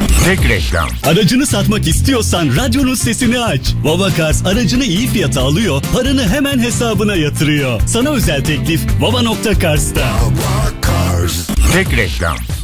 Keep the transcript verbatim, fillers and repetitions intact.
Tek reklam. Aracını satmak istiyorsan radyonun sesini aç. Vova Cars aracını iyi fiyata alıyor, paranı hemen hesabına yatırıyor. Sana özel teklif Vova nokta Cars'ta. Tek reklam.